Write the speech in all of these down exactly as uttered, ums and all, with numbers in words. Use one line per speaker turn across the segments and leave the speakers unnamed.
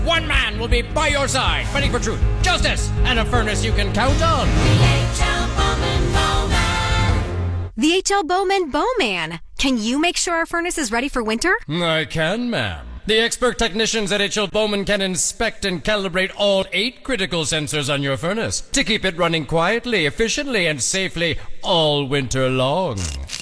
One man will be by your side, fighting for truth, justice, and a furnace you can count on.
The H L Bowman Bowman.
The H L Bowman Bowman. Can you make sure our furnace is ready for winter?
I can, ma'am. The expert technicians at H L Bowman can inspect and calibrate all eight critical sensors on your furnace to keep it running quietly, efficiently, and safely all winter long.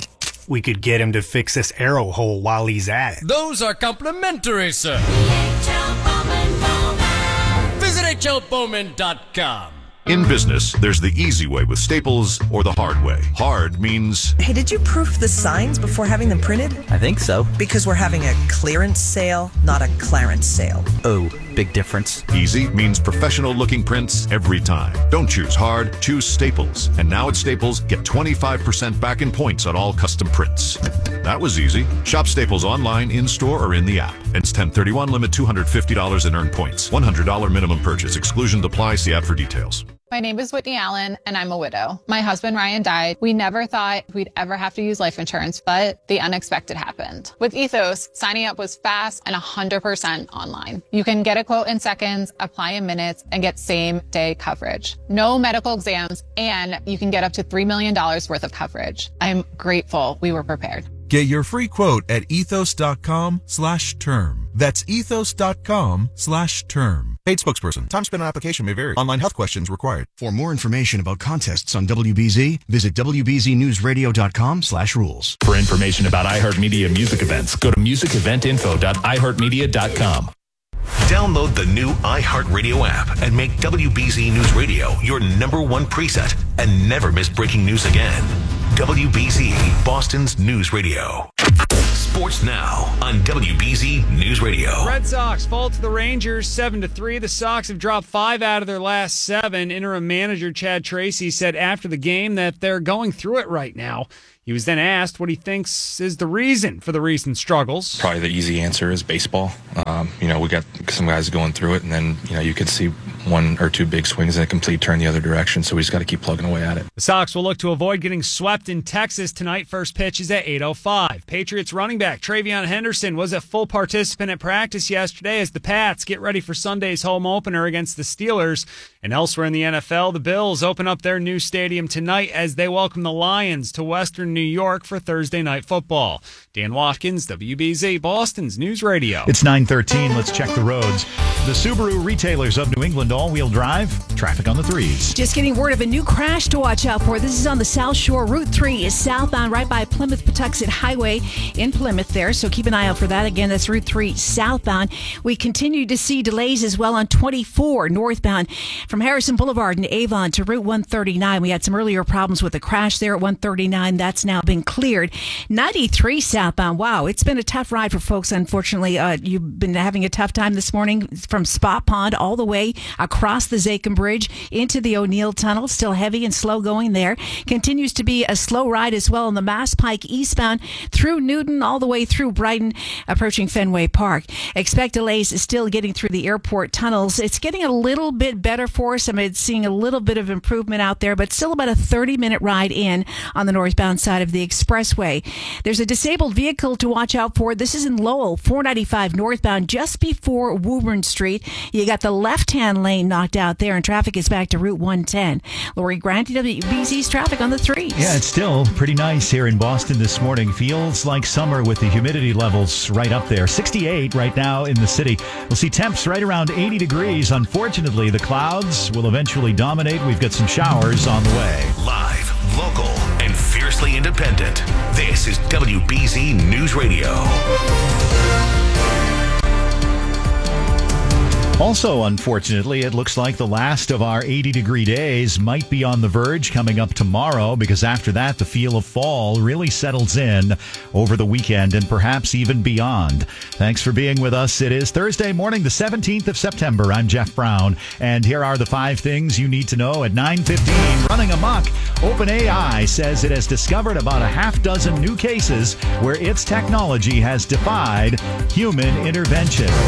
We could get him to fix this arrow hole while he's at it.
Those are complimentary, sir.
The H L Bowman Bowman.
Visit H L Bowman dot com.
In business, there's the easy way with Staples or the hard way. Hard means...
Hey, did you proof the signs before having them printed?
I think so.
Because we're having a clearance sale, not a clarence sale.
Oh, big difference.
Easy means professional-looking prints every time. Don't choose hard, choose Staples. And now at Staples, get twenty-five percent back in points on all custom prints. That was easy. Shop Staples online, in-store, or in the app. Ends ten thirty-one, limit two hundred fifty dollars in earned points. one hundred dollars minimum purchase. Exclusion apply. See app for details.
My name is Whitney Allen, and I'm a widow. My husband, Ryan, died. We never thought we'd ever have to use life insurance, but the unexpected happened. With Ethos, signing up was fast and one hundred percent online. You can get a quote in seconds, apply in minutes, and get same-day coverage. No medical exams, and you can get up to three million dollars worth of coverage. I'm grateful we were prepared.
Get your free quote at ethos.com slash term. That's ethos.com slash term. Paid spokesperson. Time spent on application may vary. Online health questions required.
For more information about contests on W B Z, visit w b z news radio dot com slash rules.
For information about iHeartMedia music events, go to music event info dot i heart media dot com.
Download the new iHeartRadio app and make W B Z News Radio your number one preset and never miss breaking news again. W B Z, Boston's news radio. Sports now on W B Z News Radio.
Red Sox fall to the Rangers seven to three. The Sox have dropped five out of their last seven. Interim manager Chad Tracy said after the game that they're going through it right now. He was then asked what he thinks is the reason for the recent struggles.
Probably the easy answer is baseball. Um, you know, we got some guys going through it, and then, you know, you could see one or two big swings and a complete turn the other direction, so we just got to keep plugging away at it.
The Sox will look to avoid getting swept in Texas tonight. First pitch is at eight oh five. Patriots running back Travion Henderson was a full participant at practice yesterday as the Pats get ready for Sunday's home opener against the Steelers. And elsewhere in the N F L, the Bills open up their new stadium tonight as they welcome the Lions to Western New York for Thursday Night Football. Dan Watkins, W B Z, Boston's News Radio.
It's nine thirteen. Let's check the roads. The Subaru retailers of New England all-wheel drive. Traffic on the threes.
Just getting word of a new crash to watch out for. This is on the South Shore. Route three is southbound right by Plymouth-Patuxent Highway in Plymouth there. So keep an eye out for that. Again, that's Route three southbound. We continue to see delays as well on twenty-four northbound from Harrison Boulevard in Avon to Route one thirty-nine. We had some earlier problems with the crash there at one thirty-nine. That's now been cleared. ninety-three southbound. Wow, it's been a tough ride for folks. Unfortunately, uh, you've been having a tough time this morning from Spot Pond all the way across the Zachem Bridge into the O'Neill Tunnel. Still heavy and slow going there. Continues to be a slow ride as well on the Mass Pike eastbound through Newton all the way through Brighton, approaching Fenway Park. Expect delays still getting through the airport tunnels. It's getting a little bit better for us. I mean, it's seeing a little bit of improvement out there, but still about a thirty-minute ride in on the northbound side of the expressway. There's a disabled vehicle to watch out for. This is in Lowell, four ninety-five northbound, just before Woburn Street. You got the left-hand lane knocked out there, and traffic is back to Route one ten. Lori Grant, W B Z's traffic on the threes.
Yeah, it's still pretty nice here in Boston this morning. Feels like summer with the humidity levels right up there. sixty-eight right now in the city. We'll see temps right around eighty degrees. Unfortunately, the clouds will eventually dominate. We've got some showers on the way.
Live, local, and fiercely independent. This is W B Z News Radio.
Also, unfortunately, it looks like the last of our eighty-degree days might be on the verge coming up tomorrow, because after that, the feel of fall really settles in over the weekend and perhaps even beyond. Thanks for being with us. It is Thursday morning, the seventeenth of September. I'm Jeff Brown, and here are the five things you need to know at nine fifteen. Running amok, OpenAI says it has discovered about a half dozen new cases where its technology has defied human intervention.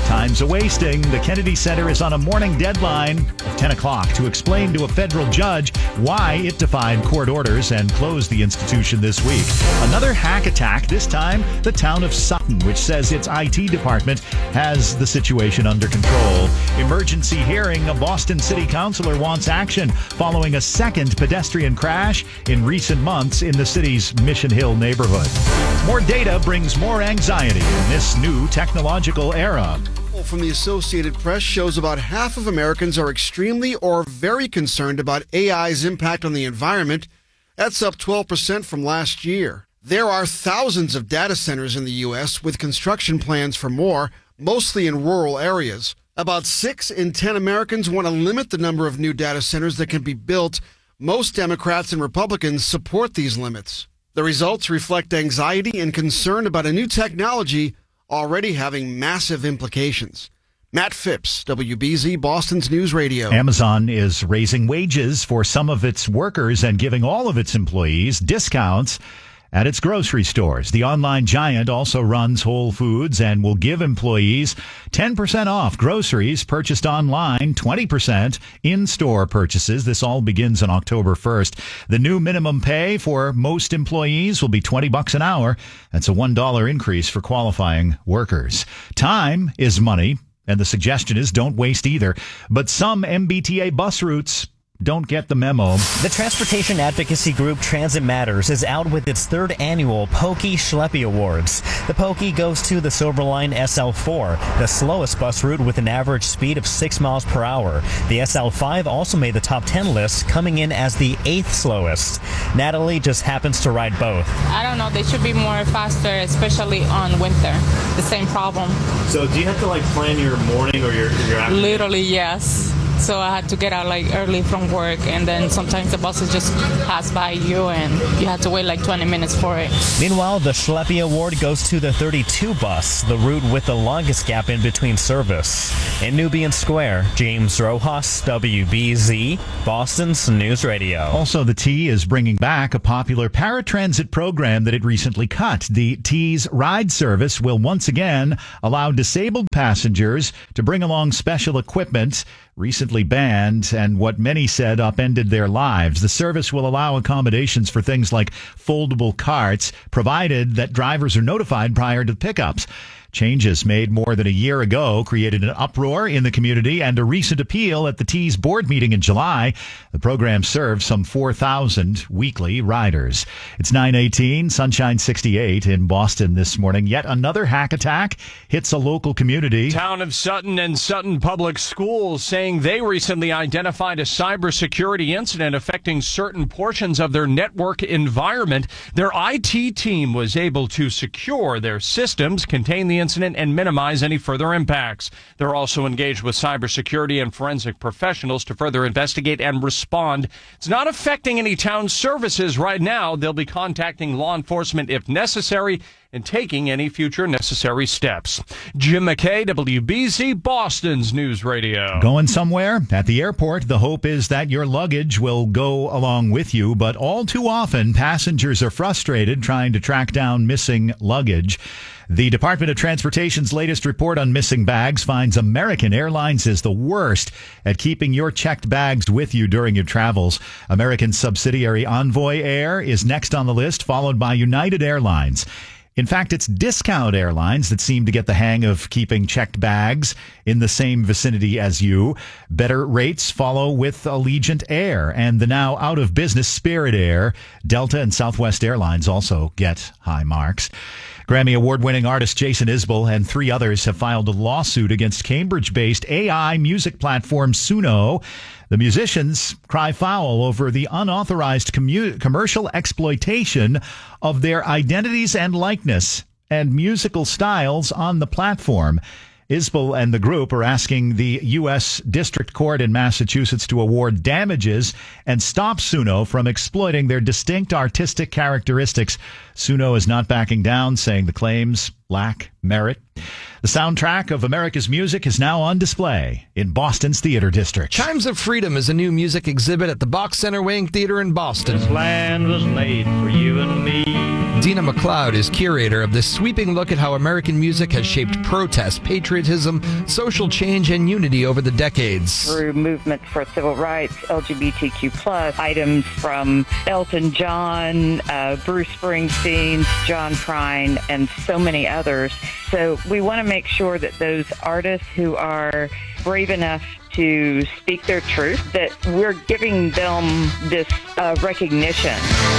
Time's a-wasting. The Kennedy Center is on a morning deadline of ten o'clock to explain to a federal judge why it defied court orders and closed the institution this week. Another hack attack, this time the town of Sutton, which says its I T department has the situation under control. Emergency hearing. A Boston City councilor wants action following a second pedestrian crash in recent months in the city's Mission Hill neighborhood. More data brings more anxiety in this new technological era.
From the Associated Press shows about half of Americans are extremely or very concerned about A I's impact on the environment. That's up twelve percent from last year. There are thousands of data centers in the U S with construction plans for more, mostly in rural areas. About six in ten Americans want to limit the number of new data centers that can be built. Most Democrats and Republicans support these limits. The results reflect anxiety and concern about a new technology already having massive implications. Matt Phipps, W B Z Boston's News Radio.
Amazon is raising wages for some of its workers and giving all of its employees discounts at its grocery stores. The online giant also runs Whole Foods and will give employees ten percent off groceries purchased online, twenty percent in-store purchases. This all begins on October first. The new minimum pay for most employees will be twenty bucks an hour. That's a one dollar increase for qualifying workers. Time is money, and the suggestion is don't waste either. But some M B T A bus routes don't get the memo.
The transportation advocacy group Transit Matters is out with its third annual Pokey Schleppy Awards. The Pokey goes to the Silverline S L four, the slowest bus route with an average speed of six miles per hour. The S L five also made the top ten list, coming in as the eighth slowest. Natalie just happens to ride both.
I don't know, they should be more faster, especially on winter. The same problem.
So do you have to like plan your morning or your, your afternoon?
Literally, yes. So I had to get out like early from work, and then sometimes the buses just pass by you and you have to wait like twenty minutes for it.
Meanwhile, the Schleppy Award goes to the thirty-two bus, the route with the longest gap in between service. In Nubian Square, James Rojas, W B Z, Boston's News Radio.
Also, the T is bringing back a popular paratransit program that it recently cut. The T's ride service will once again allow disabled passengers to bring along special equipment recently banned and what many said upended their lives. The service will allow accommodations for things like foldable carts, provided that drivers are notified prior to pickups. Changes made more than a year ago created an uproar in the community and a recent appeal at the T's board meeting in July. The program serves some four thousand weekly riders. It's nine eighteen, sunshine sixty-eight in Boston this morning. Yet another hack attack hits a local community.
Town of Sutton and Sutton Public Schools saying they recently identified a cybersecurity incident affecting certain portions of their network environment. Their I T team was able to secure their systems, contain the incident, and minimize any further impacts. They're also engaged with cybersecurity and forensic professionals to further investigate and respond. It's not affecting any town services right now. They'll be contacting law enforcement if necessary and taking any future necessary steps. Jim McKay, W B Z, Boston's News Radio.
Going somewhere? At the airport, the hope is that your luggage will go along with you, but all too often, passengers are frustrated trying to track down missing luggage. The Department of Transportation's latest report on missing bags finds American Airlines is the worst at keeping your checked bags with you during your travels. American subsidiary Envoy Air is next on the list, followed by United Airlines. In fact, it's Discount Airlines that seem to get the hang of keeping checked bags in the same vicinity as you. Better rates follow with Allegiant Air and the now out-of-business Spirit Air. Delta and Southwest Airlines also get high marks. Grammy Award-winning artist Jason Isbell and three others have filed a lawsuit against Cambridge-based A I music platform Suno. The musicians cry foul over the unauthorized commu- commercial exploitation of their identities and likeness and musical styles on the platform. Isbell and the group are asking the U S District Court in Massachusetts to award damages and stop Suno from exploiting their distinct artistic characteristics. Suno is not backing down, saying the claims lack merit. The soundtrack of America's music is now on display in Boston's Theater District.
Chimes of Freedom is a new music exhibit at the Box Center Wing Theater in Boston.
This land was made for you and me.
Dina McLeod is curator of this sweeping look at how American music has shaped protest, patriotism, social change, and unity over the decades.
Through movements for civil rights, L G B T Q plus, items from Elton John, uh, Bruce Springsteen, John Prine, and so many others. So we want to make sure that those artists who are brave enough to speak their truth, that we're giving them this uh, recognition.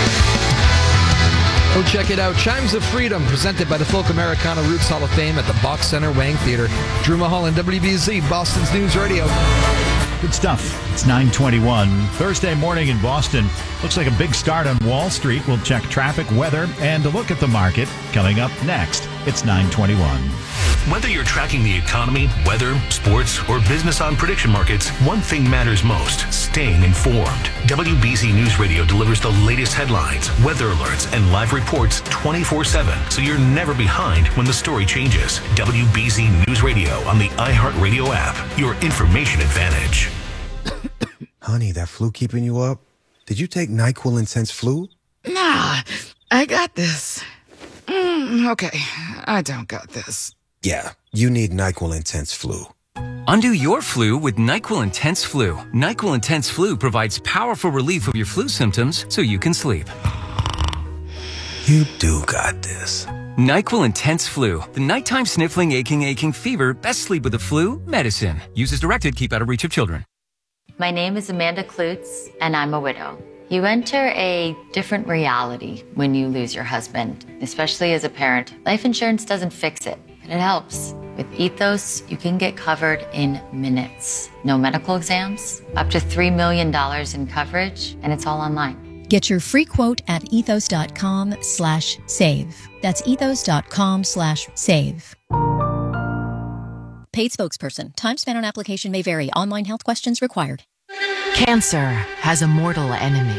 Go check it out. Chimes of Freedom, presented by the Folk Americana Roots Hall of Fame at the Box Center Wang Theater. Drew Mulholland, W B Z, Boston's News Radio.
Good stuff. It's nine twenty-one. Thursday morning in Boston. Looks like a big start on Wall Street. We'll check traffic, weather, and a look at the market coming up next. It's nine twenty-one.
Whether you're tracking the economy, weather, sports, or business on prediction markets, one thing matters most: staying informed. W B Z News Radio delivers the latest headlines, weather alerts, and live reports twenty-four seven, so you're never behind when the story changes. W B Z News Radio on the iHeartRadio app, your information advantage.
Honey, that flu keeping you up? Did you take NyQuil Intense Flu?
Nah, I got this. Mm, okay, I don't got this.
Yeah, you need NyQuil Intense Flu.
Undo your flu with NyQuil Intense Flu. NyQuil Intense Flu provides powerful relief of your flu symptoms so you can sleep.
You do got this.
NyQuil Intense Flu. The nighttime sniffling, aching, aching fever. Best sleep with the flu medicine. Use as directed. Keep out of reach of children.
My name is Amanda Klutz, and I'm a widow. You enter a different reality when you lose your husband, especially as a parent. Life insurance doesn't fix it, but it helps. With Ethos, you can get covered in minutes. No medical exams, up to three million dollars in coverage, and it's all online.
Get your free quote at ethos.com slash save. That's ethos.com slash save. Paid spokesperson. Time spent on application may vary. Online health questions required.
Cancer has a mortal enemy,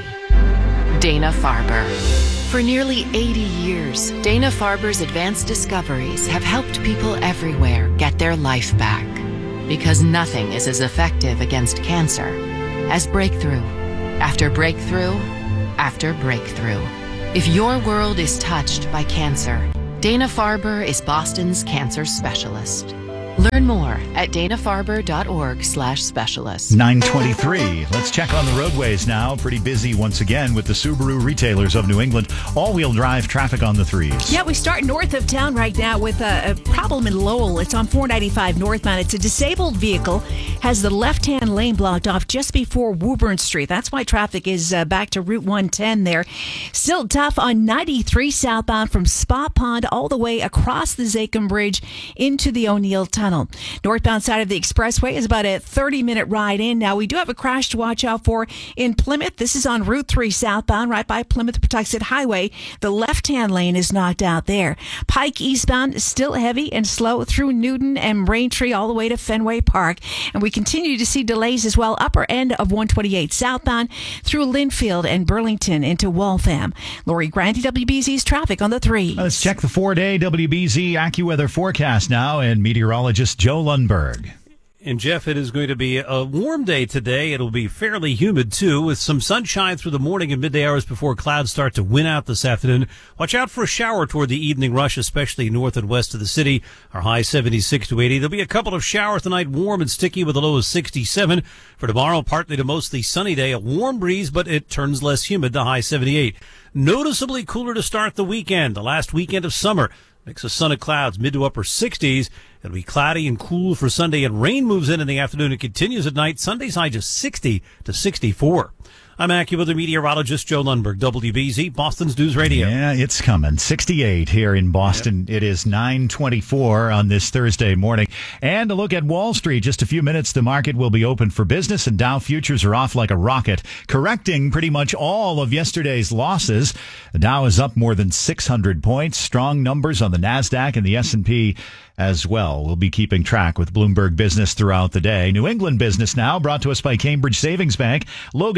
Dana-Farber. For nearly eighty years, Dana-Farber's advanced discoveries have helped people everywhere get their life back. Because nothing is as effective against cancer as breakthrough after breakthrough after breakthrough. If your world is touched by cancer, Dana-Farber is Boston's cancer specialist. Learn more at dana-farber.org slash specialist.
nine twenty-three. Let's check on the roadways now. Pretty busy once again with the Subaru retailers of New England. All-wheel drive traffic on the threes.
Yeah, we start north of town right now with a, a problem in Lowell. It's on four ninety-five northbound. It's a disabled vehicle, has the left-hand lane blocked off just before Woburn Street. That's why traffic is uh, back to Route one ten there. Still tough on ninety-three southbound from Spot Pond all the way across the Zachem Bridge into the O'Neill Tunnel. Northbound side of the expressway is about a thirty-minute ride in. Now, we do have a crash to watch out for in Plymouth. This is on Route three southbound, right by Plymouth-Patuxent Highway. The left-hand lane is knocked out there. Pike eastbound is still heavy and slow through Newton and Braintree all the way to Fenway Park. And we continue to see delays as well, upper end of one twenty-eight southbound through Linfield and Burlington into Waltham. Lori Grandy, W B Z's traffic on the three.
Let's check the four-day W B Z AccuWeather forecast now, and meteorologist Joe Lundberg.
And Jeff, it is going to be a warm day today. It'll be fairly humid too, with some sunshine through the morning and midday hours before clouds start to win out this afternoon. Watch out for a shower toward the evening rush, especially north and west of the city. Our high seventy-six to eighty. There'll be a couple of showers tonight, warm and sticky with a low of sixty-seven. For tomorrow, partly to mostly sunny day, a warm breeze, but it turns less humid, the high seventy-eight. Noticeably cooler to start the weekend, the last weekend of summer. Mix of sun and clouds, mid to upper sixties. It'll be cloudy and cool for Sunday, and rain moves in in the afternoon and continues at night. Sunday's high just sixty to sixty-four. I'm AccuWeather meteorologist Joe Lundberg, W B Z, Boston's News Radio.
Yeah, it's coming. sixty-eight here in Boston. Yep. It is nine twenty-four on this Thursday morning. And a look at Wall Street. Just a few minutes, the market will be open for business, and Dow futures are off like a rocket, correcting pretty much all of yesterday's losses. The Dow is up more than six hundred points. Strong numbers on the NASDAQ and the S and P as well. We'll be keeping track with Bloomberg Business throughout the day. New England Business now, brought to us by Cambridge Savings Bank. Logan Airport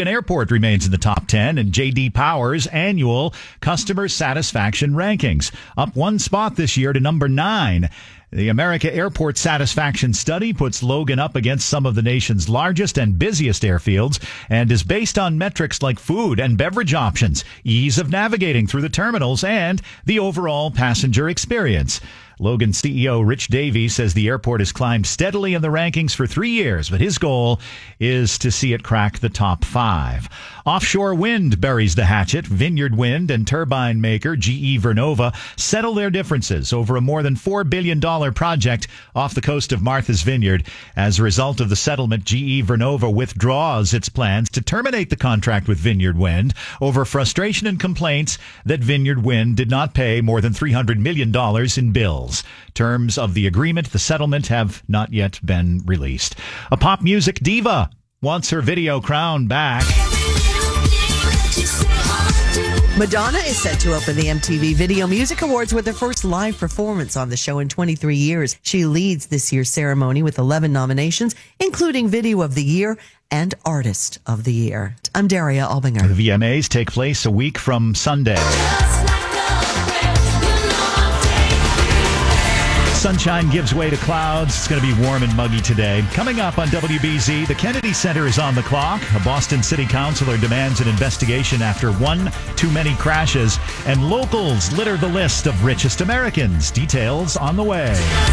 Ford remains in the top ten in J D Power's annual customer satisfaction rankings, up one spot this year to number nine. The America Airport Satisfaction Study puts Logan up against some of the nation's largest and busiest airfields and is based on metrics like food and beverage options, ease of navigating through the terminals, and the overall passenger experience. Logan C E O Rich Davey says the airport has climbed steadily in the rankings for three years, but his goal is to see it crack the top five. Offshore wind buries the hatchet. Vineyard Wind and turbine maker G E Vernova settle their differences over a more than four billion dollars project off the coast of Martha's Vineyard. As a result of the settlement, G E Vernova withdraws its plans to terminate the contract with Vineyard Wind over frustration and complaints that Vineyard Wind did not pay more than three hundred million dollars in bills. Terms of the agreement, the settlement, have not yet been released. A pop music diva wants her video crown back.
Madonna is set to open the M T V Video Music Awards with her first live performance on the show in twenty-three years. She leads this year's ceremony with eleven nominations, including Video of the Year and Artist of the Year. I'm Daria Albinger.
The V M As take place a week from Sunday. Sunshine gives way to clouds. It's going to be warm and muggy today. Coming up on W B Z, the Kennedy Center is on the clock. A Boston City Councilor demands an investigation after one too many crashes. And locals litter the list of richest Americans. Details on the way.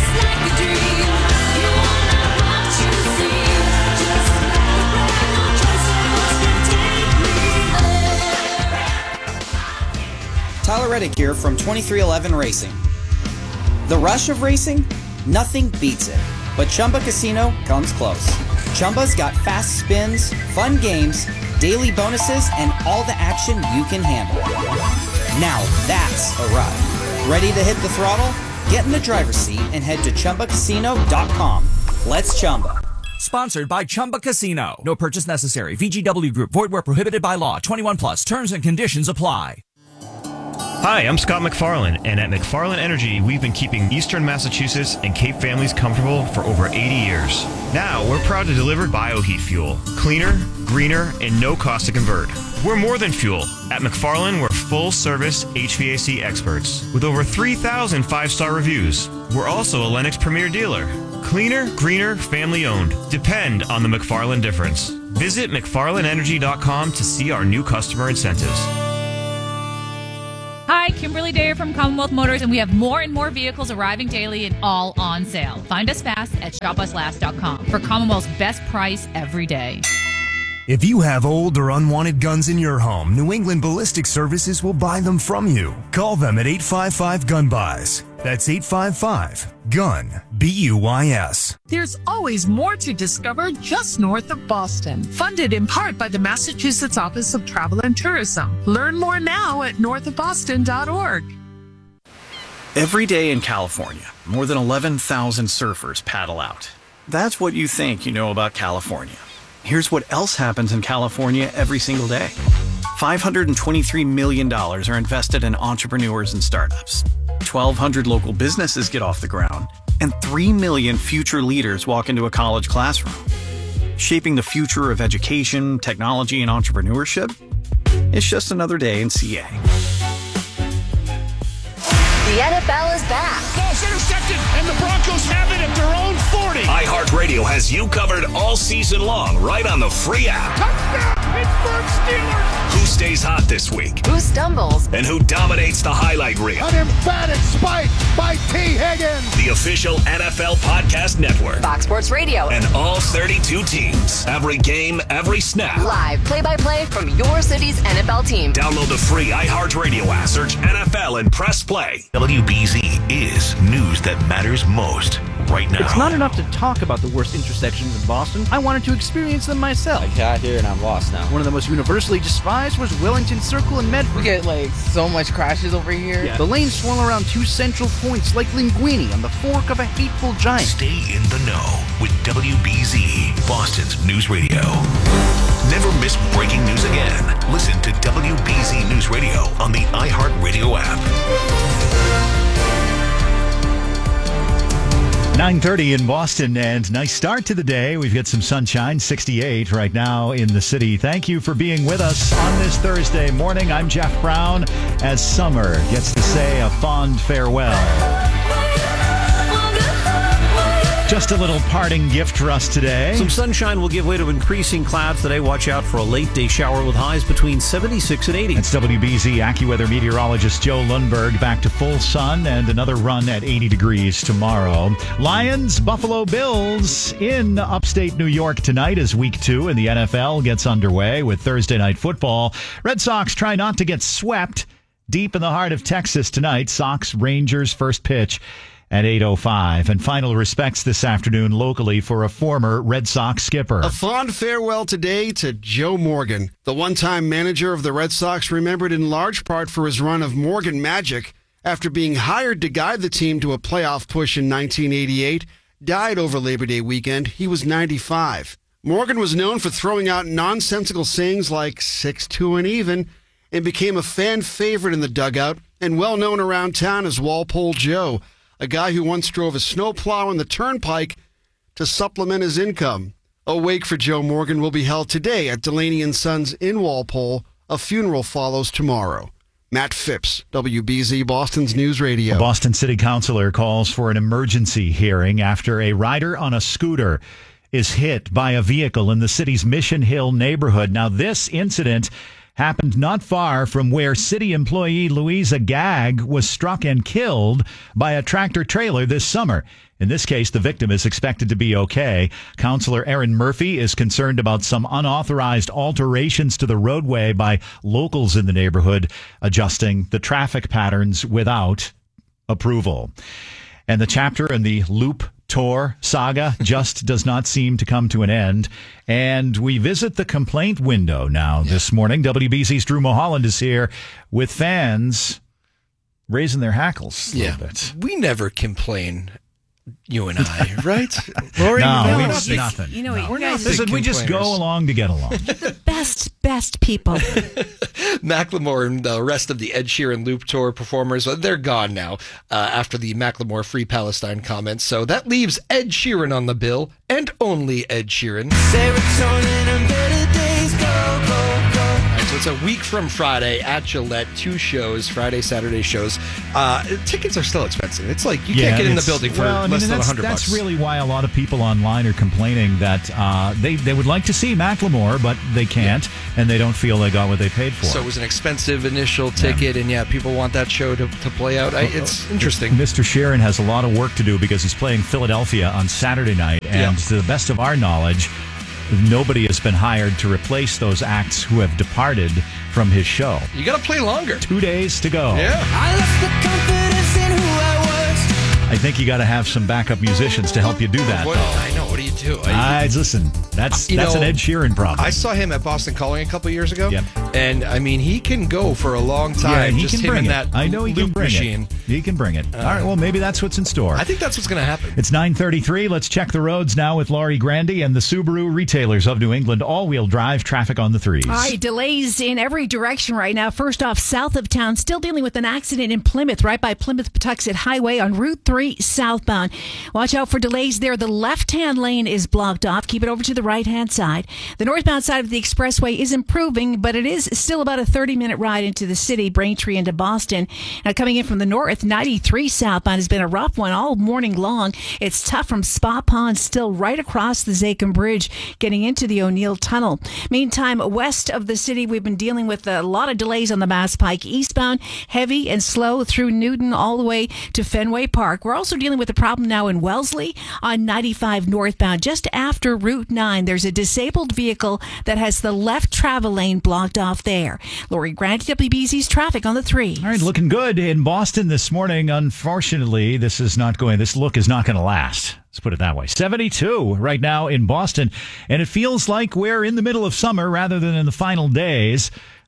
Tyler Reddick here from twenty-three eleven Racing. The rush of racing? Nothing beats it. But Chumba Casino comes close. Chumba's got fast spins, fun games, daily bonuses, and all the action you can handle. Now that's a ride. Ready to hit the throttle? Get in the driver's seat and head to Chumba Casino dot com. Let's Chumba.
Sponsored by Chumba Casino. No purchase necessary. V G W Group. Void where prohibited by law. twenty-one plus. Terms and conditions apply.
Hi, I'm Scott McFarland, and at McFarland Energy, we've been keeping Eastern Massachusetts and Cape families comfortable for over eighty years. Now, we're proud to deliver bioheat fuel. Cleaner, greener, and no cost to convert. We're more than fuel. At McFarland, we're full-service H V A C experts with over three thousand five-star reviews. We're also a Lennox Premier dealer. Cleaner, greener, family-owned. Depend on the McFarland difference. Visit McFarland Energy dot com to see our new customer incentives.
Hi, Kimberly Dayer from Commonwealth Motors, and we have more and more vehicles arriving daily and all on sale. Find us fast at shop us last dot com for Commonwealth's best price every day.
If you have old or unwanted guns in your home, New England Ballistic Services will buy them from you. Call them at eight five five gun buys. That's eight five five gun B U Y S.
There's always more to discover just north of Boston. Funded in part by the Massachusetts Office of Travel and Tourism. Learn more now at north of boston dot org.
Every day in California, more than eleven thousand surfers paddle out. That's what you think you know about California. Here's what else happens in California every single day. five hundred twenty-three million dollars are invested in entrepreneurs and startups. twelve hundred local businesses get off the ground, and three million future leaders walk into a college classroom. Shaping the future of education, technology, and entrepreneurship? It's just another day in C A.
The N F L is back.
Ball's intercepted, and the Broncos have it at their own forty.
iHeartRadio has you covered all season long, right on the free app.
Touchdown, Pittsburgh Steelers!
Who stays hot this week?
Who stumbles?
And who dominates the highlight reel?
An emphatic spike by T. Higgins.
The official N F L Podcast Network.
Fox Sports Radio.
And all thirty-two teams. Every game, every snap.
Live play-by-play from your city's N F L team.
Download the free iHeartRadio app. Search N F L and press play. W B Z is news that matters most right now.
It's not enough to talk about the worst intersections in Boston. I wanted to experience them myself.
I got here and I'm lost now.
One of the most universally despised was Wellington Circle in Medford.
We get like so much crashes over here.
Yeah. The lanes swirl around two central points like linguine on the fork of a hateful giant.
Stay in the know with W B Z, Boston's news radio. Never miss breaking news again. Listen to W B Z News Radio on the iHeartRadio app.
nine thirty in Boston, and nice start to the day. We've got some sunshine, sixty-eight right now in the city. Thank you for being with us on this Thursday morning. I'm Jeff Brown, as summer gets to say a fond farewell. Just a little parting gift for us today.
Some sunshine will give way to increasing clouds today. Watch out for a late day shower with highs between seventy-six and eighty.
It's W B Z AccuWeather meteorologist Joe Lundberg. Back to full sun and another run at eighty degrees tomorrow. Lions, Buffalo Bills in upstate New York tonight as week two in the N F L gets underway with Thursday night football. Red Sox try not to get swept deep in the heart of Texas tonight. Sox Rangers first pitch at eight oh five. And final respects this afternoon locally for a former Red Sox skipper.
A fond farewell today to Joe Morgan, the one-time manager of the Red Sox, remembered in large part for his run of Morgan Magic after being hired to guide the team to a playoff push in nineteen eighty-eight, died over Labor Day weekend. He was ninety-five. Morgan was known for throwing out nonsensical sayings like six two and even, and became a fan favorite in the dugout and well known around town as Walpole Joe, a guy who once drove a snowplow on the turnpike to supplement his income. A wake for Joe Morgan will be held today at Delaney and Sons in Walpole. A funeral follows tomorrow. Matt Phipps, W B Z Boston's News Radio.
A Boston City Councilor calls for an emergency hearing after a rider on a scooter is hit by a vehicle in the city's Mission Hill neighborhood. Now, this incident happened not far from where city employee Louisa Gagg was struck and killed by a tractor trailer this summer. In this case, the victim is expected to be okay. Councilor Aaron Murphy is concerned about some unauthorized alterations to the roadway by locals in the neighborhood, adjusting the traffic patterns without approval. And the chapter in the Loop Tour saga just does not seem to come to an end. And we visit the complaint window now yeah. this morning. W B Z's Drew Mulholland is here with fans raising their hackles a
yeah.
little bit.
We never complain, you and I, right?
Lori, no,
no,
we
not
big, nothing.
You know,
no.
We're not
Listen, we just go along to get along.
The best, best people.
Macklemore and the rest of the Ed Sheeran Loop Tour performers, they're gone now uh, after the Macklemore Free Palestine comments. So that leaves Ed Sheeran on the bill, and only Ed Sheeran. Serotonin and better days, go, go, go. All right, so it's a week from Friday at Gillette, two shows, Friday, Saturday shows. Uh, tickets are still expensive. It's like you
yeah,
can't get in the building for
well, I mean,
less than
that's,
one hundred bucks.
That's really why a lot of people online are complaining that uh, they, they would like to see Macklemore, but they can't, yeah. and they don't feel they got what they paid for.
So it was an expensive initial ticket, yeah. and yeah, people want that show to, to play out. I, it's interesting.
Mister Sheeran has a lot of work to do because he's playing Philadelphia on Saturday night, and yeah. to the best of our knowledge, nobody has been hired to replace those acts who have departed from his show.
You got to play longer.
Two days to go.
Yeah.
I lost the confidence in who I was.
I think you got to have some backup musicians to help you do that.
What, I know. What do you do?
I, uh, listen, that's
you
that's
know,
an Ed Sheeran problem.
I saw him at Boston Calling a couple years ago.
Yep.
And, I mean, he can go for a long time.
Yeah, he
just
can
him
bring
in
it.
that
I know he
loop
can bring
machine.
it. He can bring it.
Uh,
All right, well, maybe that's what's in store.
I think that's what's going to happen.
It's nine thirty-three. Let's check the roads now with Laurie Grandy and the Subaru retailers of New England. All-wheel drive traffic on the threes.
All right, delays in every direction right now. First off, south of town, still dealing with an accident in Plymouth, right by Plymouth-Patuxent Highway on Route three southbound. Watch out for delays there. The left-hand lane is blocked off. Keep it over to the right-hand side. The northbound side of the expressway is improving, but it is still about a thirty-minute ride into the city, Braintree into Boston. Now, coming in from the north, ninety-three southbound has been a rough one all morning long. It's tough from Spa Pond, still right across the Zakim Bridge, getting into the O'Neill Tunnel. Meantime, west of the city, we've been dealing with a lot of delays on the Mass Pike eastbound, heavy and slow through Newton all the way to Fenway Park. We're also dealing with a problem now in Wellesley on ninety-five northbound, just after Route nine. There's a disabled vehicle that has the left travel lane blocked off there. Lori Grant, W B Z's traffic on the three.
All right, looking good in Boston this morning. Unfortunately, this is not going, this look is not going to last. Let's put it that way. seventy-two right now in Boston, and it feels like we're in the middle of summer rather than in the final days.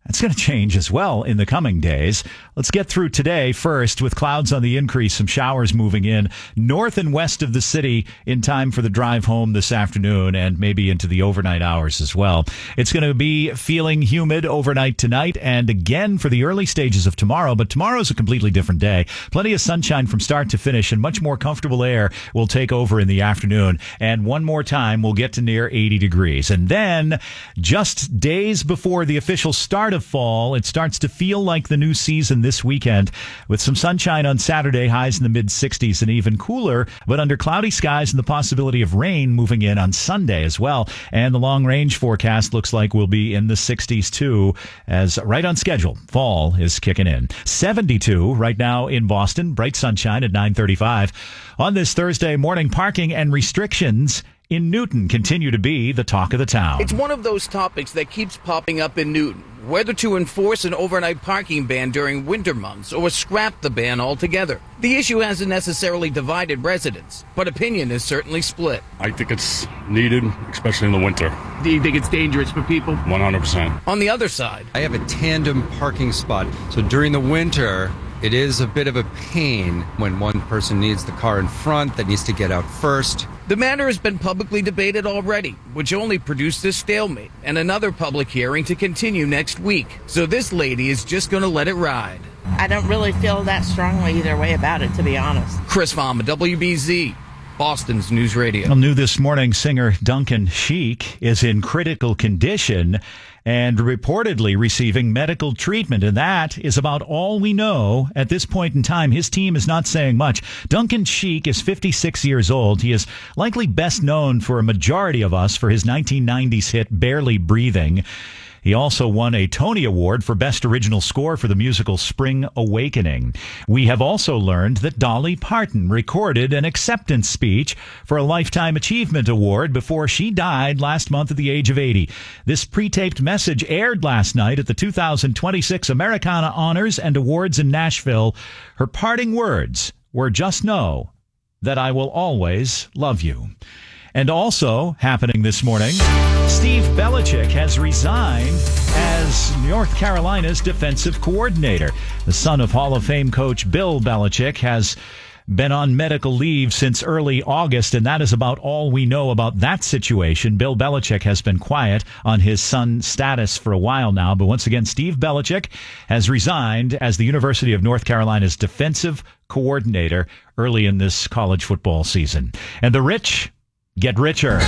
That's going to change as well in the coming days. Let's get through today first with clouds on the increase, some showers moving in north and west of the city in time for the drive home this afternoon and maybe into the overnight hours as well. It's going to be feeling humid overnight tonight and again for the early stages of tomorrow, but tomorrow's a completely different day. Plenty of sunshine from start to finish and much more comfortable air will take over in the afternoon. And one more time, we'll get to near eighty degrees. And then just days before the official start of fall, it starts to feel like the new season this weekend with some sunshine on Saturday, highs in the mid sixties and even cooler, but under cloudy skies and the possibility of rain moving in on Sunday as well. And the long range forecast looks like we'll be in the sixties too, as right on schedule, fall is kicking in. seventy-two right now in Boston, bright sunshine at nine thirty-five. On this Thursday morning, parking and restrictions in Newton continue to be the talk of the town.
It's one of those topics that keeps popping up in Newton. Whether to enforce an overnight parking ban during winter months or scrap the ban altogether. The issue hasn't necessarily divided residents, but opinion is certainly split.
I think it's needed, especially in the winter.
Do you think it's dangerous for people?
one hundred percent.
On the other side,
I have a tandem parking spot, so during the winter, it is a bit of a pain when one person needs the car in front that needs to get out first.
the matter has been publicly debated already, which only produced this stalemate and another public hearing to continue next week. So this lady is just going to let it ride.
I don't really feel that strongly either way about it, to be honest.
Chris Vama, W B Z, Boston's News Radio.
Well, new this morning, singer Duncan Sheik is in critical condition and reportedly receiving medical treatment. And that is about all we know at this point in time. His team is not saying much. Duncan Sheik is fifty-six years old. He is likely best known for a majority of us for his nineteen nineties hit Barely Breathing. He also won a Tony Award for Best Original Score for the musical Spring Awakening. We have also learned that Dolly Parton recorded an acceptance speech for a Lifetime Achievement Award before she died last month at the age of eighty. This pre-taped message aired last night at the two thousand twenty-six Americana Honors and Awards in Nashville. Her parting words were, "Just know that I will always love you." And also happening this morning, Steve Belichick has resigned as North Carolina's defensive coordinator. The son of Hall of Fame coach Bill Belichick has been on medical leave since early August, and that is about all we know about that situation. Bill Belichick has been quiet on his son's status for a while now, but once again, Steve Belichick has resigned as the University of North Carolina's defensive coordinator early in this college football season. And the rich get richer.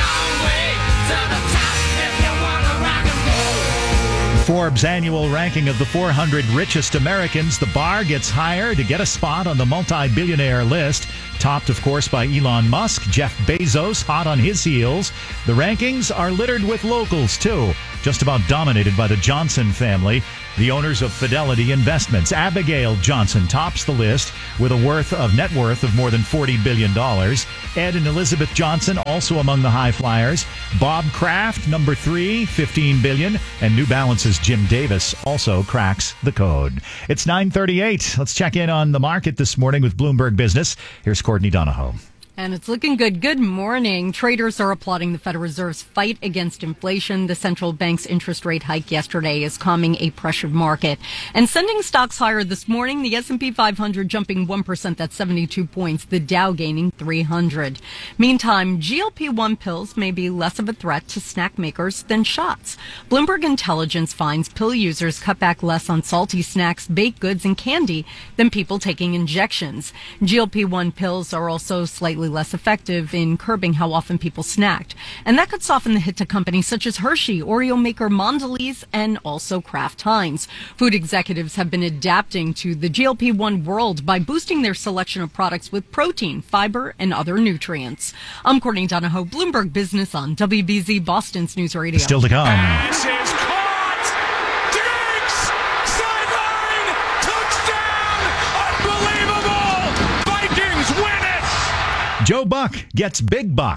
Forbes' annual ranking of the four hundred richest Americans, the bar gets higher to get a spot on the multi-billionaire list. Topped, of course, by Elon Musk, Jeff Bezos, hot on his heels. The rankings are littered with locals, too, just about dominated by the Johnson family, the owners of Fidelity Investments. Abigail Johnson tops the list with a worth of net worth of more than forty billion dollars. Ed and Elizabeth Johnson also among the high flyers. Bob Kraft, number three, fifteen billion dollars. And New Balance's Jim Davis also cracks the code. It's nine thirty-eight. Let's check in on the market this morning with Bloomberg Business. Here's Courtney Donahoe.
And it's looking good. Good morning. Traders are applauding the Federal Reserve's fight against inflation. The central bank's interest rate hike yesterday is calming a pressured market and sending stocks higher this morning. The S and P five hundred jumping one percent, that's seventy-two points. The Dow gaining three hundred. Meantime, G L P one pills may be less of a threat to snack makers than shots. Bloomberg Intelligence finds pill users cut back less on salty snacks, baked goods, and candy than people taking injections. G L P one pills are also slightly less effective in curbing how often people snacked. And that could soften the hit to companies such as Hershey, Oreo maker Mondelez, and also Kraft Heinz. Food executives have been adapting to the G L P one world by boosting their selection of products with protein, fiber, and other nutrients. I'm Courtney Donahoe, Bloomberg Business on W B Z Boston's News Radio.
Still to come.
Pass is caught! Diggs! Sideline! Touchdown! Unbelievable! Vikings win it!
Joe Buck gets big bucks.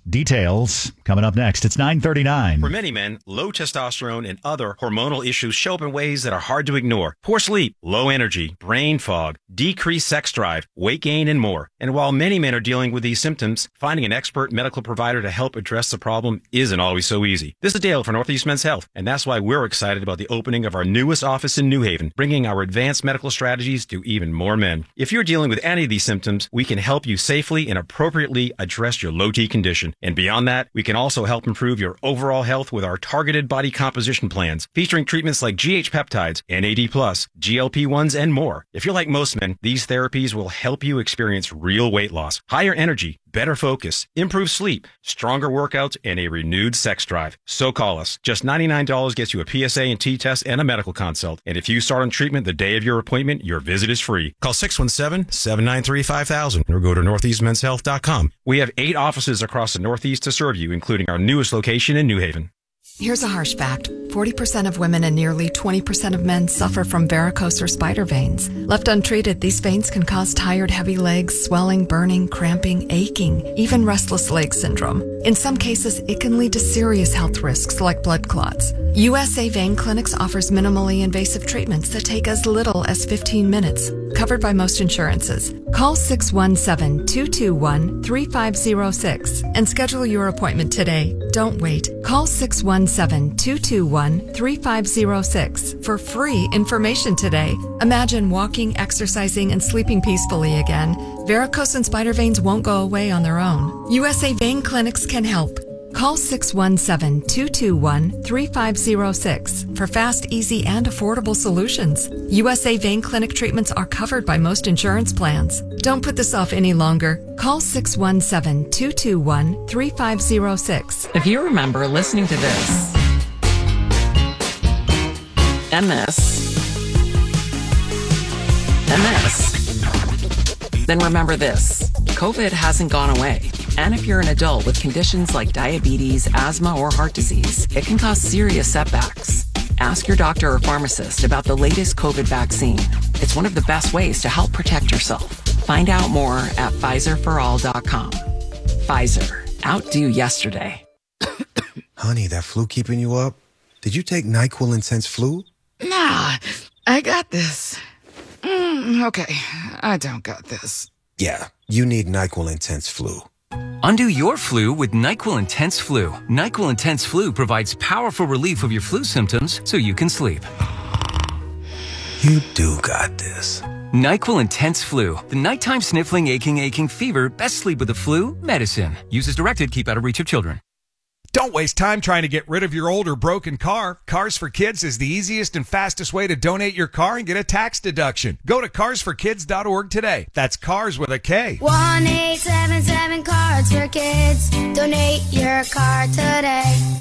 Details coming up next. It's nine thirty-nine.
For many men, low testosterone and other hormonal issues show up in ways that are hard to ignore. Poor sleep, low energy, brain fog, decreased sex drive, weight gain, and more. And while many men are dealing with these symptoms, finding an expert medical provider to help address the problem isn't always so easy. This is Dale for Northeast Men's Health, and that's why we're excited about the opening of our newest office in New Haven, bringing our advanced medical strategies to even more men. If you're dealing with any of these symptoms, we can help you safely and appropriately address your low T condition. And beyond that, we can also help improve your overall health with our targeted body composition plans, featuring treatments like G H peptides, N A D plus, G L P ones, and more. If you're like most men, these therapies will help you experience real weight loss, higher energy, better focus, improved sleep, stronger workouts, and a renewed sex drive. So call us. Just ninety-nine dollars gets you a P S A and T test and a medical consult. And if you start on treatment the day of your appointment, your visit is free. Call six one seven, seven nine three, five thousand or go to northeast men's health dot com. We have eight offices across the Northeast to serve you, including our newest location in New Haven.
Here's a harsh fact. forty percent of women and nearly twenty percent of men suffer from varicose or spider veins. Left untreated, these veins can cause tired, heavy legs, swelling, burning, cramping, aching, even restless leg syndrome. In some cases, it can lead to serious health risks like blood clots. U S A Vein Clinics offers minimally invasive treatments that take as little as fifteen minutes, covered by most insurances. Call six one seven, two two one, three five zero six and schedule your appointment today. Don't wait. Call six one seven, two two one, three five zero six for free information today. Imagine walking, exercising, and sleeping peacefully again. Varicose and spider veins won't go away on their own. U S A Vein Clinics can help. Call six one seven, two two one, three five zero six for fast, easy, and affordable solutions. U S A Vein Clinic treatments are covered by most insurance plans. Don't put this off any longer. Call six one seven, two two one, three five zero six.
If you remember listening to this and this and this, then remember this. COVID hasn't gone away. And if you're an adult with conditions like diabetes, asthma, or heart disease, it can cause serious setbacks. Ask your doctor or pharmacist about the latest COVID vaccine. It's one of the best ways to help protect yourself. Find out more at Pfizer for all dot com. Pfizer. Outdo yesterday.
Honey, that flu keeping you up? Did you take NyQuil Intense Flu?
Nah, I got this. Mm, okay, I don't got this.
Yeah, you need NyQuil Intense Flu.
Undo your flu with NyQuil Intense Flu. NyQuil Intense Flu provides powerful relief of your flu symptoms so you can sleep.
You do got this.
NyQuil Intense Flu. The nighttime sniffling, aching, aching fever. Best sleep with the flu. Medicine. Use as directed. Keep out of reach of children.
Don't waste time trying to get rid of your old or broken car. Cars for Kids is the easiest and fastest way to donate your car and get a tax deduction. Go to cars for kids dot org today. That's cars with a K.
one eight seven seven Cards for Kids. Donate your car today.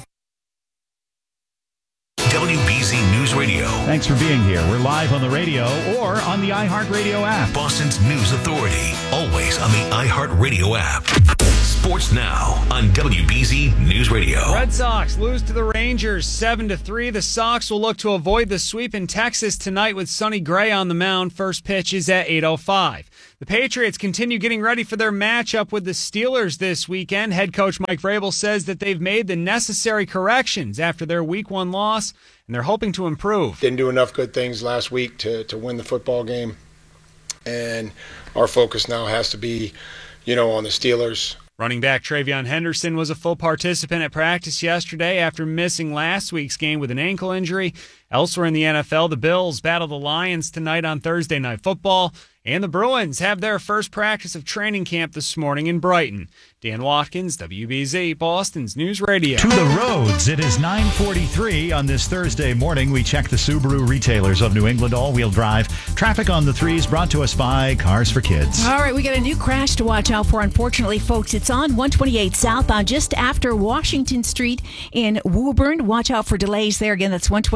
W B Z News Radio.
Thanks for being here. We're live on the radio or on the iHeartRadio app.
Boston's News Authority. Always on the iHeartRadio app. Sports Now on W B Z News Radio.
Red Sox lose to the Rangers seven to three. The Sox will look to avoid the sweep in Texas tonight with Sonny Gray on the mound. First pitch is at eight oh five. The Patriots continue getting ready for their matchup with the Steelers this weekend. Head coach Mike Vrabel says that they've made the necessary corrections after their week one loss, and they're hoping to improve.
Didn't do enough good things last week to, to win the football game, and our focus now has to be, you know, on the Steelers.
Running back Travion Henderson was a full participant at practice yesterday after missing last week's game with an ankle injury. Elsewhere in the N F L, the Bills battle the Lions tonight on Thursday Night Football, and the Bruins have their first practice of training camp this morning in Brighton. Dan Watkins, W B Z, Boston's News Radio.
To the roads. It is nine forty-three on this Thursday morning. We check the Subaru retailers of New England all-wheel drive. Traffic on the threes brought to us by Cars for Kids.
All right, we got a new crash to watch out for, unfortunately, folks. It's on one twenty-eight southbound just after Washington Street in Woburn. Watch out for delays there. Again, that's one twenty-eight southbound.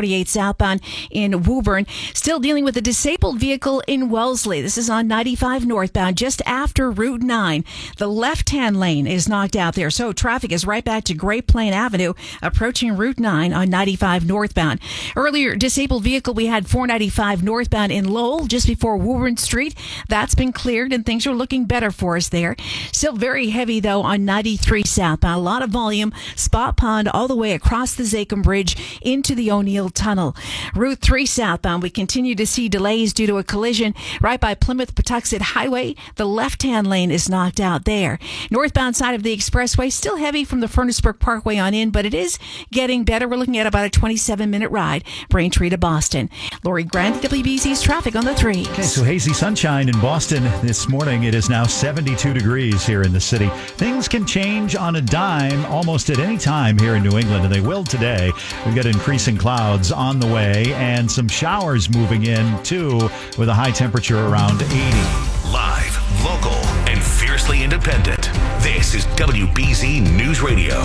southbound in Woburn. Still dealing with a disabled vehicle in Wellesley. This is on ninety-five northbound, just after Route nine. The left-hand lane is knocked out there, so traffic is right back to Great Plain Avenue, approaching Route nine on ninety-five northbound. Earlier, disabled vehicle we had four ninety-five northbound in Lowell, just before Woburn Street. That's been cleared, and things are looking better for us there. Still very heavy, though, on ninety-three southbound. A lot of volume, Spot Pond all the way across the Zachem Bridge into the O'Neill Tunnel. Route three southbound, we continue to see delays due to a collision right by Plymouth Patuxent Highway. The left-hand lane is knocked out there. Northbound side of the expressway, still heavy from the Furnace Brook Parkway on in, but it is getting better. We're looking at about a twenty-seven minute ride, Braintree to Boston. Lori Grant, W B C's traffic on the three.
Okay, so hazy sunshine in Boston this morning. It is now seventy-two degrees here in the city. Things can change on a dime almost at any time here in New England, and they will today. We've got increasing clouds on the way and some showers moving in, too, with a high temperature around eighty.
Live, local, and fiercely independent. This is W B Z News Radio.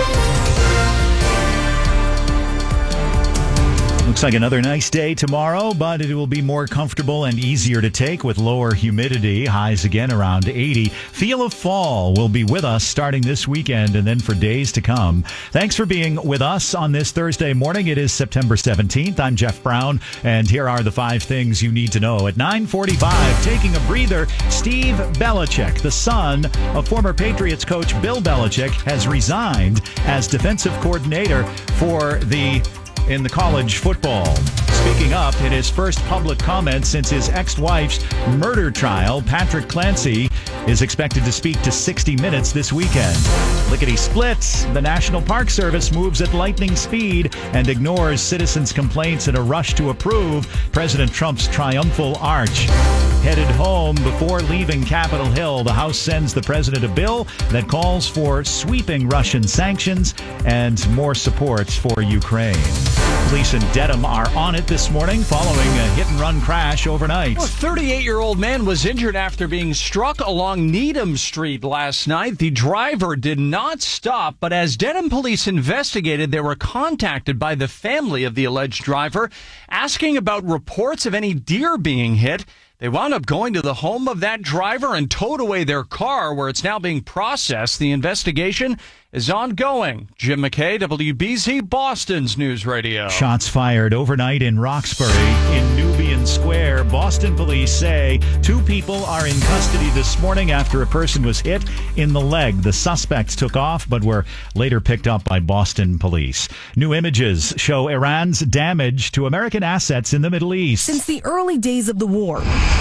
Looks like another nice day tomorrow, but it will be more comfortable and easier to take with lower humidity. Highs again around eighty. Feel of fall will be with us starting this weekend and then for days to come. Thanks for being with us on this Thursday morning. It is September seventeenth. I'm Jeff Brown, and here are the five things you need to know. At nine forty-five, taking a breather, Steve Belichick, the son of former Patriots coach Bill Belichick, has resigned as defensive coordinator for the in the college football. Speaking up in his first public comment since his ex-wife's murder trial, Patrick Clancy is expected to speak to sixty minutes this weekend. Lickety-split, the National Park Service moves at lightning speed and ignores citizens' complaints in a rush to approve President Trump's triumphal arch. Headed home before leaving Capitol Hill, the House sends the president a bill that calls for sweeping Russian sanctions and more support for Ukraine. Police in Dedham are on it this morning following a hit-and-run crash overnight.
A thirty-eight-year-old man was injured after being struck along Needham Street last night. The driver did not stop, but as Dedham police investigated, they were contacted by the family of the alleged driver, asking about reports of any deer being hit. They wound up going to the home of that driver and towed away their car, where it's now being processed. The investigation is ongoing. Jim McKay, W B Z, Boston's News Radio.
Shots fired overnight in Roxbury in Nubian Square. Boston police say two people are in custody this morning after a person was hit in the leg. The suspects took off but were later picked up by Boston police. New images show Iran's damage to American assets in the Middle East.
Since the early days of the war,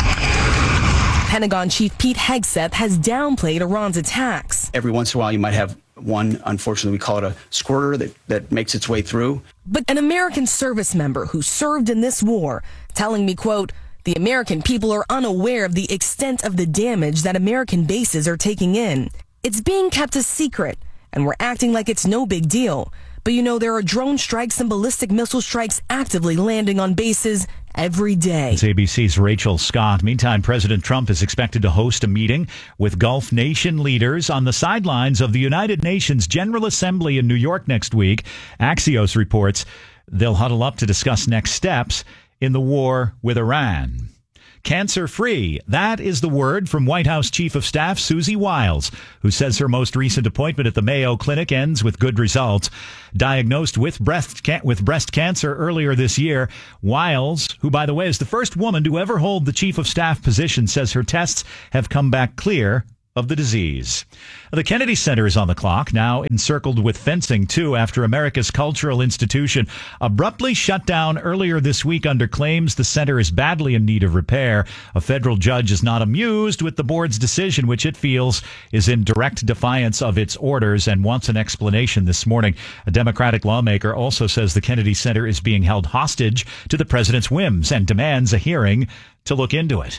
Pentagon Chief Pete Hegseth has downplayed Iran's attacks.
Every once in a while you might have one, unfortunately, we call it a squirter that, that makes its way through.
But an American service member who served in this war telling me, quote, the American people are unaware of the extent of the damage that American bases are taking in. It's being kept a secret, and we're acting like it's no big deal. But you know, there are drone strikes and ballistic missile strikes actively landing on bases every day.
It's A B C's Rachel Scott. Meantime, President Trump is expected to host a meeting with Gulf nation leaders on the sidelines of the United Nations General Assembly in New York next week. Axios reports they'll huddle up to discuss next steps in the war with Iran. Cancer-free. That is the word from White House Chief of Staff Susie Wiles, who says her most recent appointment at the Mayo Clinic ends with good results. Diagnosed with breast, ca- with breast cancer earlier this year, Wiles, who, by the way, is the first woman to ever hold the Chief of Staff position, says her tests have come back clear of the disease. The Kennedy Center is on the clock, now encircled with fencing, too, after America's cultural institution abruptly shut down earlier this week under claims the center is badly in need of repair. A federal judge is not amused with the board's decision, which it feels is in direct defiance of its orders, and wants an explanation this morning. A Democratic lawmaker also says the Kennedy Center is being held hostage to the president's whims and demands a hearing to look into it.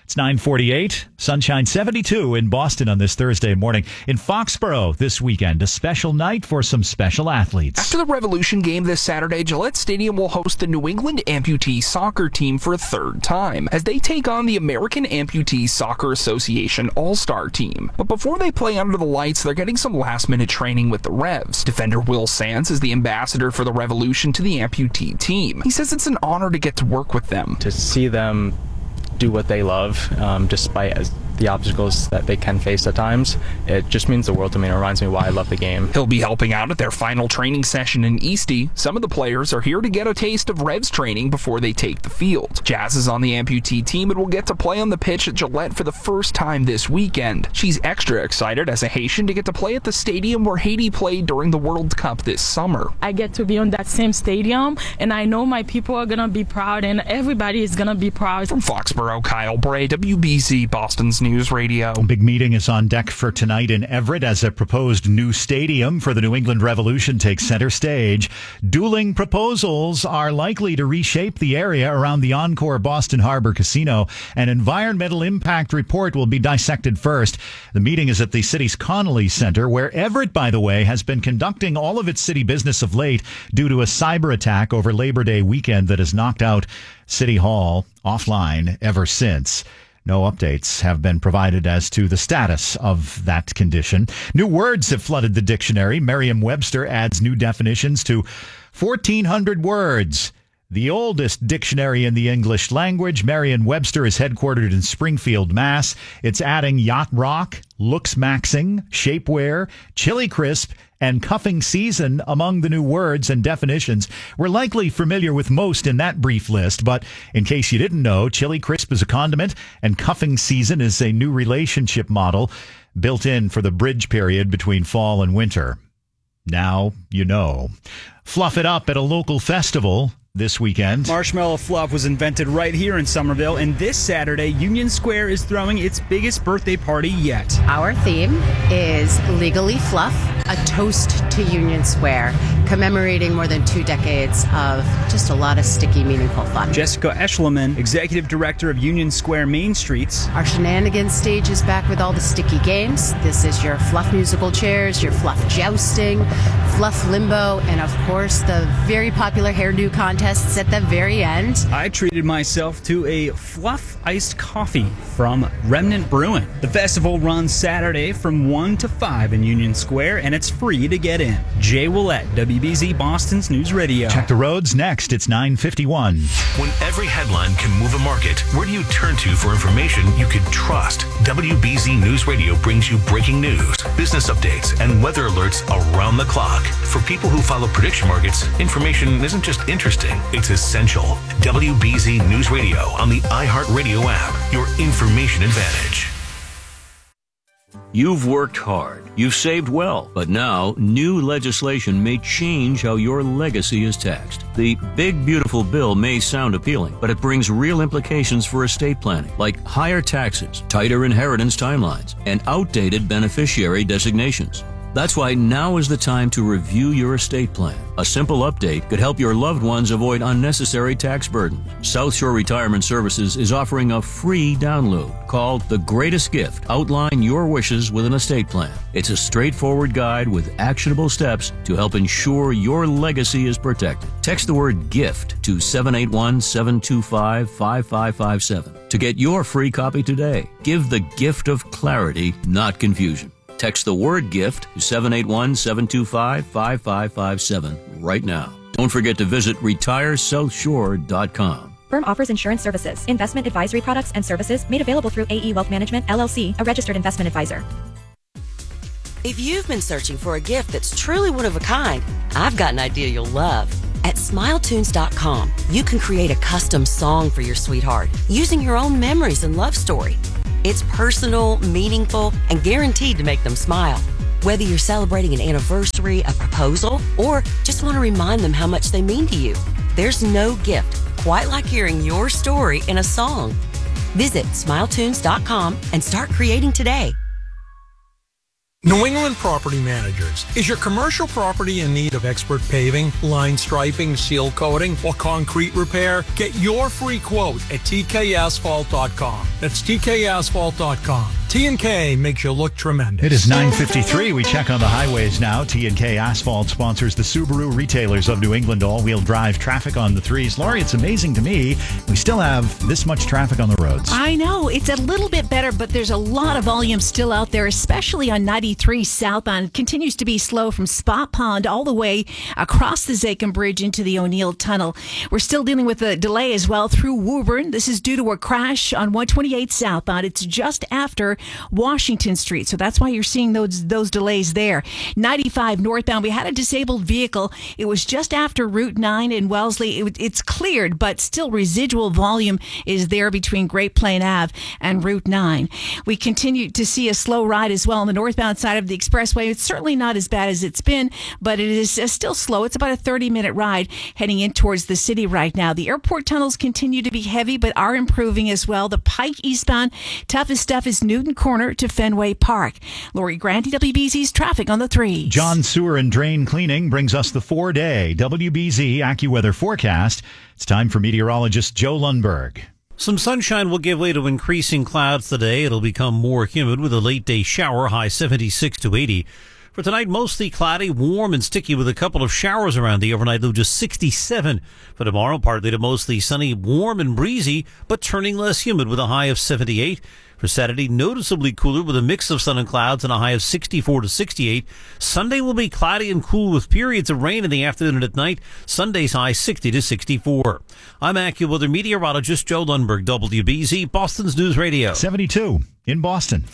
It's nine forty-eight, sunshine seventy-two in Boston on this Thursday morning. In Foxborough this weekend, a special night for some special athletes.
After the Revolution game this Saturday, Gillette Stadium will host the New England Amputee Soccer Team for a third time as they take on the American Amputee Soccer Association All-Star Team. But before they play under the lights, they're getting some last-minute training with the Revs. Defender Will Sands is the ambassador for the Revolution to the amputee team. He says it's an honor to get to work with them.
To see them do what they love, um, despite as the obstacles that they can face at times, it just means the world to me. It reminds me why I love the game.
He'll be helping out at their final training session in Eastie. Some of the players are here to get a taste of Revs training before they take the field. Jazz is on the amputee team and will get to play on the pitch at Gillette for the first time this weekend. She's extra excited as a Haitian to get to play at the stadium where Haiti played during the World Cup this summer.
I get to be on that same stadium, and I know my people are going to be proud, and everybody is going to be proud.
From Foxborough, Kyle Bray, W B Z Boston's News Radio.
A big meeting is on deck for tonight in Everett as a proposed new stadium for the New England Revolution takes center stage. Dueling proposals are likely to reshape the area around the Encore Boston Harbor Casino. An environmental impact report will be dissected first. The meeting is at the city's Connolly Center, where Everett, by the way, has been conducting all of its city business of late due to a cyber attack over Labor Day weekend that has knocked out City Hall offline ever since. No updates have been provided as to the status of that condition. New words have flooded the dictionary. Merriam-Webster adds new definitions to fourteen hundred words. The oldest dictionary in the English language, Merriam-Webster, is headquartered in Springfield, Mass. It's adding yacht rock, looks maxing, shapewear, chili crisp, and cuffing season among the new words and definitions. We're likely familiar with most in that brief list, but in case you didn't know, chili crisp is a condiment and cuffing season is a new relationship model built in for the bridge period between fall and winter. Now you know. Fluff it up at a local festival this weekend.
Marshmallow Fluff was invented right here in Somerville, and this Saturday, Union Square is throwing its biggest birthday party yet.
Our theme is Legally Fluff, a toast to Union Square, commemorating more than two decades of just a lot of sticky, meaningful fun.
Jessica Eschleman, Executive Director of Union Square Main Streets.
Our shenanigans stage is back with all the sticky games. This is your Fluff musical chairs, your Fluff jousting, Fluff limbo, and of course the very popular hairdo contest at the very end.
I treated myself to a Fluff iced coffee from Remnant Brewing. The festival runs Saturday from one to five in Union Square, and it's free to get in. Jay Willett, W B Z Boston's News Radio.
Check the roads next. It's nine fifty-one.
When every headline can move a market, where do you turn to for information you can trust? W B Z News Radio brings you breaking news, business updates, and weather alerts around the clock. For people who follow prediction markets, information isn't just interesting, it's essential. W B Z News Radio on the iHeartRadio app, your information advantage.
You've worked hard, you've saved well, but now new legislation may change how your legacy is taxed. The Big Beautiful Bill may sound appealing, but it brings real implications for estate planning, like higher taxes, tighter inheritance timelines, and outdated beneficiary designations. That's why now is the time to review your estate plan. A simple update could help your loved ones avoid unnecessary tax burdens. South Shore Retirement Services is offering a free download called The Greatest Gift. Outline your wishes with an estate plan. It's a straightforward guide with actionable steps to help ensure your legacy is protected. Text the word GIFT to seven eight one, seven two five, five five five seven to get your free copy today. Give the gift of clarity, not confusion. Text the word GIFT to seven eight one, seven two five, five five five seven right now. Don't forget to visit retire south shore dot com.
Firm offers insurance services, investment advisory products and services made available through A E Wealth Management, L L C, a registered investment advisor.
If you've been searching for a gift that's truly one of a kind, I've got an idea you'll love. At smile tunes dot com, you can create a custom song for your sweetheart using your own memories and love story. It's personal, meaningful, and guaranteed to make them smile. Whether you're celebrating an anniversary, a proposal, or just want to remind them how much they mean to you, there's no gift quite like hearing your story in a song. Visit smile tunes dot com and start creating today.
New England Property Managers. Is your commercial property in need of expert paving, line striping, seal coating, or concrete repair? Get your free quote at T K asphalt dot com. That's T K asphalt dot com. T and K makes you look tremendous.
It is nine fifty-three. We check on the highways now. T and K Asphalt sponsors the Subaru retailers of New England all-wheel drive traffic on the threes. Lori, it's amazing to me we still have this much traffic on the roads.
I know. It's a little bit better, but there's a lot of volume still out there, especially on ninety-three southbound. It continues to be slow from Spot Pond all the way across the Zakim Bridge into the O'Neill Tunnel. We're still dealing with a delay as well through Woburn. This is due to a crash on one twenty-eight southbound. It's just after Washington Street, so that's why you're seeing those those delays there. ninety-five northbound, we had a disabled vehicle. It was just after Route nine in Wellesley. It, it's cleared, but still residual volume is there between Great Plain Ave and Route nine. We continue to see a slow ride as well on the northbound side of the expressway. It's certainly not as bad as it's been, but it is uh, still slow. It's about a thirty-minute ride heading in towards the city right now. The airport tunnels continue to be heavy, but are improving as well. The Pike eastbound, toughest stuff is Newton Corner to Fenway Park. Lori Grant, W B Z's traffic on the threes.
John Sewer and Drain Cleaning brings us the four-day W B Z AccuWeather forecast. It's time for meteorologist Joe Lundberg.
Some sunshine will give way to increasing clouds today. It'll become more humid with a late-day shower, high seventy-six to eighty. For tonight, mostly cloudy, warm and sticky with a couple of showers around the overnight low, just sixty-seven. For tomorrow, partly to mostly sunny, warm and breezy, but turning less humid with a high of seventy-eight. For Saturday, noticeably cooler with a mix of sun and clouds and a high of sixty-four to sixty-eight. Sunday will be cloudy and cool with periods of rain in the afternoon and at night. Sunday's high sixty to sixty-four. I'm AccuWeather meteorologist Joe Lundberg, W B Z, Boston's News Radio.
seventy-two in Boston.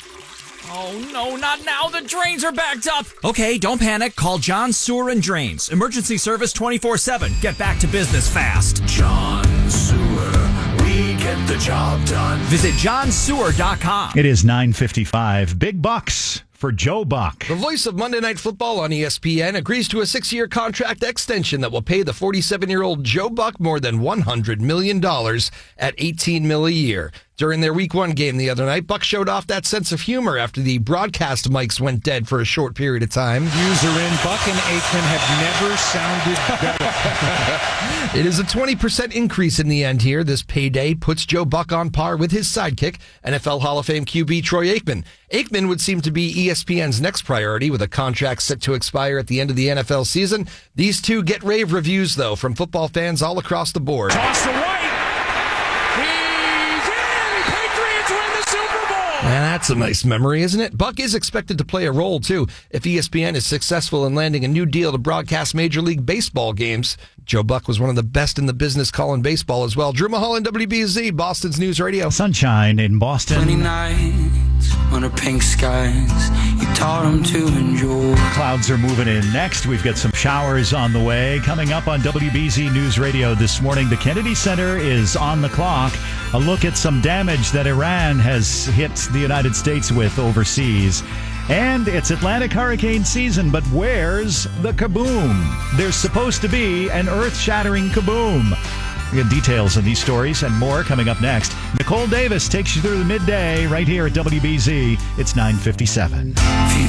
Oh, no, not now. The drains are backed up. Okay, don't panic. Call John Sewer and Drains. Emergency service twenty-four seven. Get back to business fast.
John Sewer. We get the job done.
Visit john sewer dot com.
It is nine fifty-five. Big bucks for Joe Buck.
The voice of Monday Night Football on E S P N agrees to a six-year contract extension that will pay the forty-seven-year-old Joe Buck more than one hundred million dollars at eighteen mil a year. During their week one game the other night, Buck showed off that sense of humor after the broadcast mics went dead for a short period of time.
Views are in. Buck and Aikman have never sounded better.
It is a twenty percent increase in the end here. This payday puts Joe Buck on par with his sidekick, N F L Hall of Fame Q B Troy Aikman. Aikman would seem to be E S P N's next priority with a contract set to expire at the end of the N F L season. These two get rave reviews, though, from football fans all across the board.
Toss to White. He's in. Patriots win the Super Bowl.
And that's a nice memory, isn't it? Buck is expected to play a role, too, if E S P N is successful in landing a new deal to broadcast Major League Baseball games. Joe Buck was one of the best in the business calling baseball as well. Drew Mulholland, W B Z, Boston's News Radio.
Sunshine in Boston.
twenty nights under pink skies, you taught them to enjoy.
Clouds are moving in next. We've got some showers on the way. Coming up on W B Z News Radio this morning, the Kennedy Center is on the clock. A look at some damage that Iran has hit the United States with overseas. And it's Atlantic hurricane season, but where's the kaboom? There's supposed to be an earth-shattering kaboom. We get details on these stories and more coming up next. Nicole Davis takes you through the midday right here at W B Z. It's nine fifty-seven.